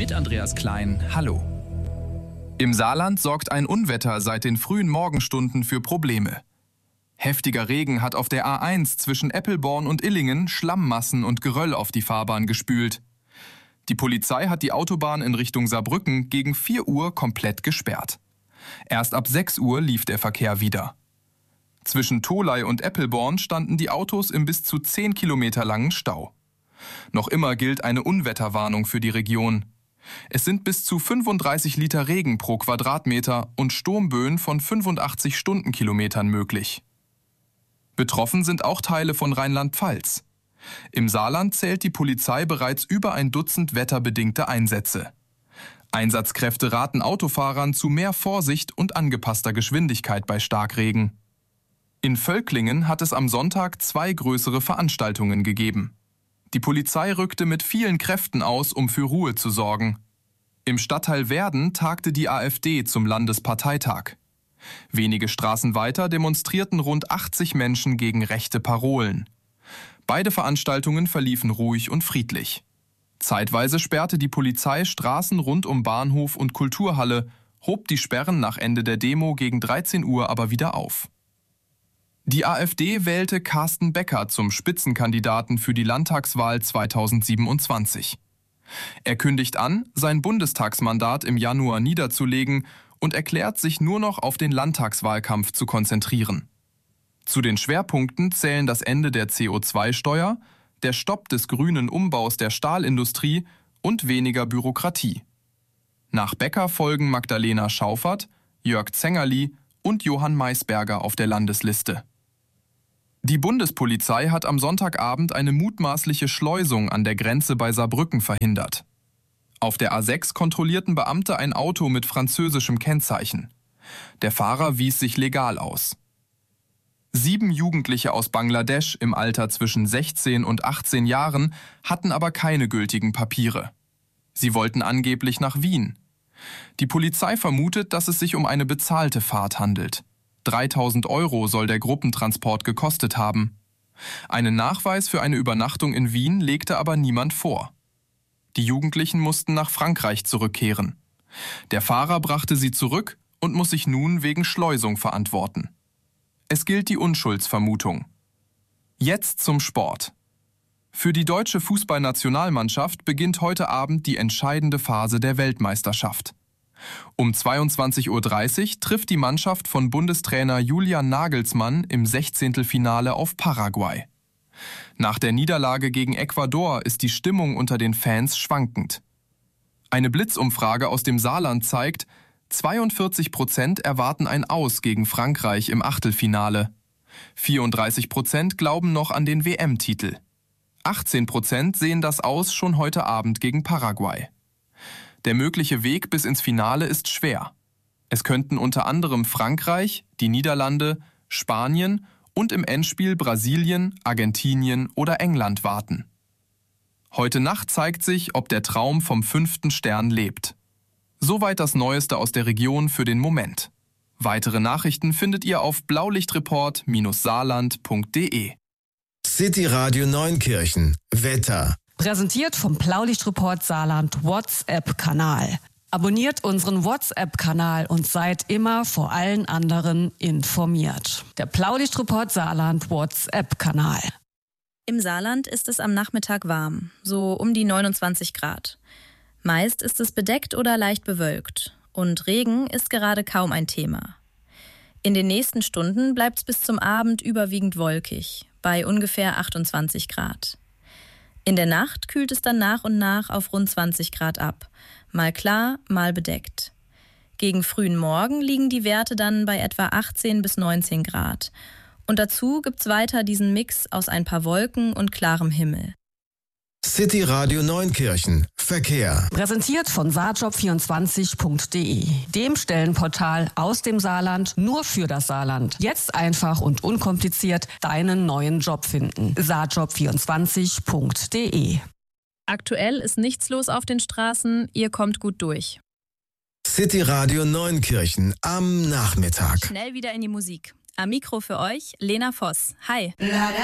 mit Andreas Klein. Hallo. Im Saarland sorgt ein Unwetter seit den frühen Morgenstunden für Probleme. Heftiger Regen hat auf der A1 zwischen Eppelborn und Illingen Schlammmassen und Geröll auf die Fahrbahn gespült. Die Polizei hat die Autobahn in Richtung Saarbrücken gegen 4 Uhr komplett gesperrt. Erst ab 6 Uhr lief der Verkehr wieder. Zwischen Tholey und Eppelborn standen die Autos im bis zu 10 Kilometer langen Stau. Noch immer gilt eine Unwetterwarnung für die Region. Es sind bis zu 35 Liter Regen pro Quadratmeter und Sturmböen von 85 Stundenkilometern möglich. Betroffen sind auch Teile von Rheinland-Pfalz. Im Saarland zählt die Polizei bereits über ein Dutzend wetterbedingte Einsätze. Einsatzkräfte raten Autofahrern zu mehr Vorsicht und angepasster Geschwindigkeit bei Starkregen. In Völklingen hat es am Sonntag 2 größere Veranstaltungen gegeben. Die Polizei rückte mit vielen Kräften aus, um für Ruhe zu sorgen. Im Stadtteil Werden tagte die AfD zum Landesparteitag. Wenige Straßen weiter demonstrierten rund 80 Menschen gegen rechte Parolen. Beide Veranstaltungen verliefen ruhig und friedlich. Zeitweise sperrte die Polizei Straßen rund um Bahnhof und Kulturhalle, hob die Sperren nach Ende der Demo gegen 13 Uhr aber wieder auf. Die AfD wählte Carsten Becker zum Spitzenkandidaten für die Landtagswahl 2027. Er kündigt an, sein Bundestagsmandat im Januar niederzulegen und erklärt, sich nur noch auf den Landtagswahlkampf zu konzentrieren. Zu den Schwerpunkten zählen das Ende der CO2-Steuer, der Stopp des grünen Umbaus der Stahlindustrie und weniger Bürokratie. Nach Becker folgen Magdalena Schauffert, Jörg Zengerli und Johann Maisberger auf der Landesliste. Die Bundespolizei hat am Sonntagabend eine mutmaßliche Schleusung an der Grenze bei Saarbrücken verhindert. Auf der A6 kontrollierten Beamte ein Auto mit französischem Kennzeichen. Der Fahrer wies sich legal aus. 7 Jugendliche aus Bangladesch im Alter zwischen 16 und 18 Jahren hatten aber keine gültigen Papiere. Sie wollten angeblich nach Wien. Die Polizei vermutet, dass es sich um eine bezahlte Fahrt handelt. 3.000 € soll der Gruppentransport gekostet haben. Einen Nachweis für eine Übernachtung in Wien legte aber niemand vor. Die Jugendlichen mussten nach Frankreich zurückkehren. Der Fahrer brachte sie zurück und muss sich nun wegen Schleusung verantworten. Es gilt die Unschuldsvermutung. Jetzt zum Sport. Für die deutsche Fußballnationalmannschaft beginnt heute Abend die entscheidende Phase der Weltmeisterschaft. Um 22:30 Uhr trifft die Mannschaft von Bundestrainer Julian Nagelsmann im 16. auf Paraguay. Nach der Niederlage gegen Ecuador ist die Stimmung unter den Fans schwankend. Eine Blitzumfrage aus dem Saarland zeigt, 42% erwarten ein Aus gegen Frankreich im Achtelfinale. 34% glauben noch an den WM-Titel. 18% sehen das Aus schon heute Abend gegen Paraguay. Der mögliche Weg bis ins Finale ist schwer. Es könnten unter anderem Frankreich, die Niederlande, Spanien und im Endspiel Brasilien, Argentinien oder England warten. Heute Nacht zeigt sich, ob der Traum vom 5. Stern lebt. Soweit das Neueste aus der Region für den Moment. Weitere Nachrichten findet ihr auf blaulichtreport-saarland.de. City Radio Neunkirchen. Wetter. Präsentiert vom Blaulichtreport Saarland WhatsApp-Kanal. Abonniert unseren WhatsApp-Kanal und seid immer vor allen anderen informiert. Der Blaulichtreport Saarland WhatsApp-Kanal. Im Saarland ist es am Nachmittag warm, so um die 29 Grad. Meist ist es bedeckt oder leicht bewölkt und Regen ist gerade kaum ein Thema. In den nächsten Stunden bleibt es bis zum Abend überwiegend wolkig, bei ungefähr 28 Grad. In der Nacht kühlt es dann nach und nach auf rund 20 Grad ab, mal klar, mal bedeckt. Gegen frühen Morgen liegen die Werte dann bei etwa 18 bis 19 Grad. Und dazu gibt's weiter diesen Mix aus ein paar Wolken und klarem Himmel. City Radio Neunkirchen. Verkehr. Präsentiert von saarjob24.de, dem Stellenportal aus dem Saarland nur für das Saarland. Jetzt einfach und unkompliziert deinen neuen Job finden. saarjob24.de. Aktuell ist nichts los auf den Straßen, ihr kommt gut durch. City Radio Neunkirchen am Nachmittag. Schnell wieder in die Musik. Am Mikro für euch Lena Voss. Hi.